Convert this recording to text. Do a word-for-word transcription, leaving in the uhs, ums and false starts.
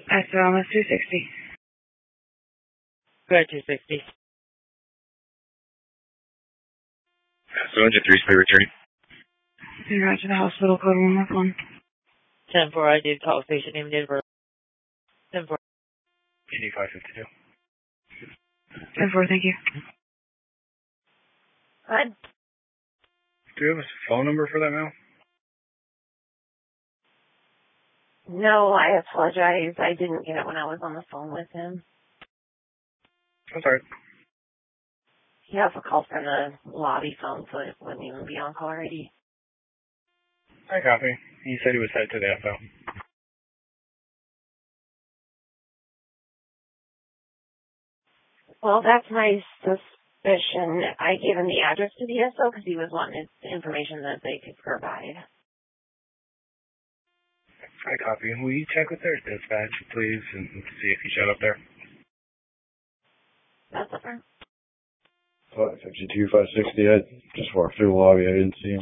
I saw him at two sixty. Go ahead, two sixty. So engine three, play returning. You're right to the hospital, code one one one. ten four, I did call station name Denver. ten four. G D five fifty-two. ten four, thank you. What? Do you have a phone number for that now? No, I apologize. I didn't get it when I was on the phone with him. That's all right. He has a call from the lobby phone, so it wouldn't even be on call already. I copy. He said he was headed to the F O. Well, that's my suspicion. I gave him the address to the S O because he was wanting information that they could provide. I copy. Will you check with their dispatch, please, and see if he showed up there? That's okay. five fifty-two, five sixty, I just walked through the lobby, I didn't see him.